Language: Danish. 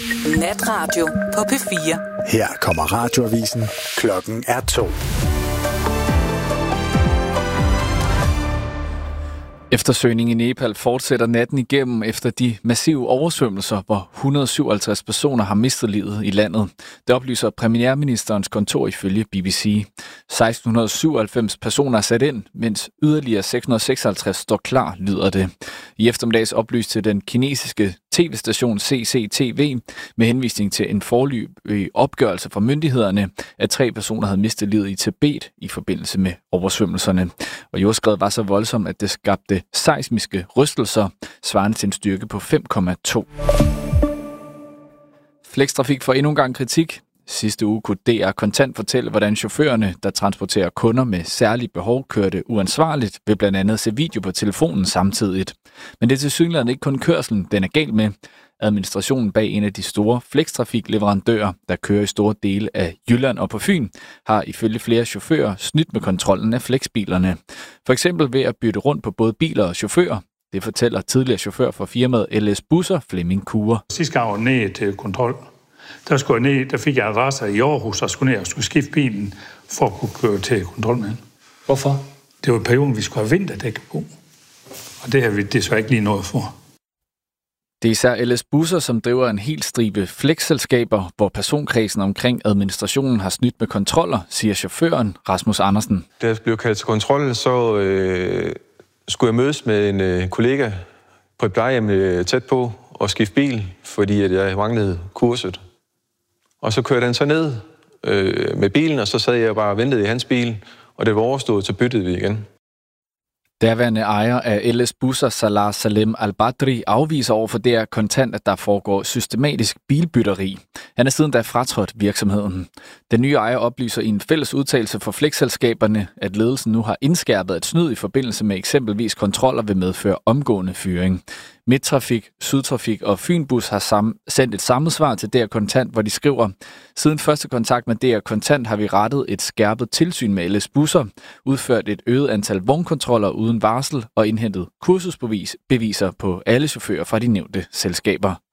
Natradio på P4. Her kommer radioavisen. Klokken er 2. Eftersøgningen i Nepal fortsætter natten igennem efter de massive oversvømmelser, hvor 157 personer har mistet livet i landet. Det oplyser premierministerens kontor ifølge BBC. 1697 personer er sat ind, mens yderligere 656 står klar, lyder det. I eftermiddags oplyste til den kinesiske tv-station CCTV med henvisning til en foreløbig opgørelse fra myndighederne, at 3 personer havde mistet livet i Tibet i forbindelse med oversvømmelserne. Og jordskredet var så voldsomt, at det skabte seismiske rystelser, svarende til en styrke på 5,2. Flextrafik får endnu en gang kritik. Sidste uge kunne DR Kontant fortælle, hvordan chaufførerne, der transporterer kunder med særlige behov, kørte uansvarligt ved blandt andet se video på telefonen samtidigt. Men det er tilsyneladende ikke kun kørslen, den er galt med. Administrationen bag en af de store flextrafikleverandører, der kører i store dele af Jylland og på Fyn, har ifølge flere chauffører snydt med kontrollen af flexbilerne. For eksempel ved at bytte rundt på både biler og chauffører. Det fortæller tidligere chauffør for firmaet LS Busser, Flemming Kure. Sidste gang var ned til kontrol. Der fik jeg adresser i Aarhus og skulle ned og skulle skifte bilen for at kunne køre til kontrol med den. Hvorfor? Det var perioden, vi skulle have vinterdæk på. Og det har vi desværre ikke lige noget for. Det er især LS Busser, som driver en hel stribe flexselskaber, hvor personkredsen omkring administrationen har snydt med kontroller, siger chaufføren Rasmus Andersen. Da jeg blev kaldt til kontrol, så skulle jeg mødes med en kollega på et plejehjem tæt på og skifte bil, fordi at jeg manglede kurset. Og så kørte han så ned med bilen, og så sad jeg bare og ventede i hans bil, og det var overstået, så byttede vi igen. Derværende ejer af LS Busser, Salah Salem Al-Badri, afviser over for DR Kontant, at der foregår systematisk bilbytteri. Han er siden da fratrådt virksomheden. Den nye ejer oplyser i en fælles udtalelse for flexselskaberne, at ledelsen nu har indskærpet, at snyd i forbindelse med eksempelvis kontroller vil medføre omgående fyring. Midttrafik, Sydtrafik og Fynbus har sendt et samlet svar til DR Kontant, hvor de skriver: Siden første kontakt med DR Kontant har vi rettet et skærpet tilsyn med LS Busser, udført et øget antal vognkontroller uden varsel og indhentet kursusbeviser på alle chauffører fra de nævnte selskaber.